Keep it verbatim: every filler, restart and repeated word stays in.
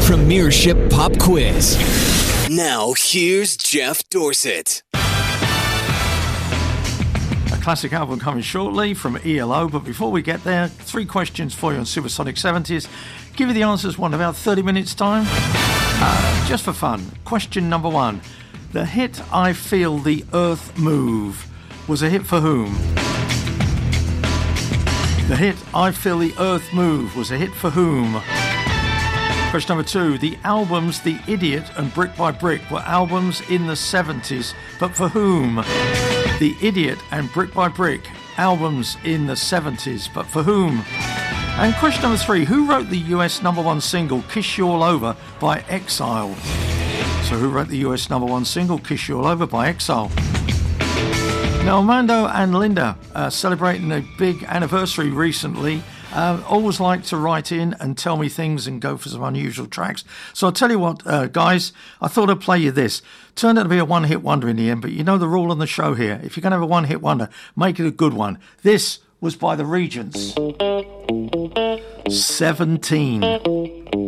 Premiership Pop Quiz. Now, here's Jeff Dorset. A classic album coming shortly from E L O, but before we get there, three questions for you on Supersonic seventies. Give you the answers one about thirty minutes time. Uh, just for fun. Question number one. The hit I Feel the Earth Move was a hit for whom? The hit I Feel the Earth Move was a hit for whom? Question number two. The albums The Idiot and Brick by Brick were albums in the seventies, but for whom? The Idiot and Brick by Brick, albums in the seventies, but for whom? And question number three. Who wrote the U S number one single Kiss You All Over by Exile? So who wrote the U S number one single Kiss You All Over by Exile? Now, Armando and Linda uh, celebrating a big anniversary recently. Uh, always like to write in and tell me things and go for some unusual tracks. So I'll tell you what, uh, guys, I thought I'd play you this. Turned out to be a one-hit wonder in the end, but you know the rule on the show here. If you're going to have a one-hit wonder, make it a good one. This was by the Regents. seventeen.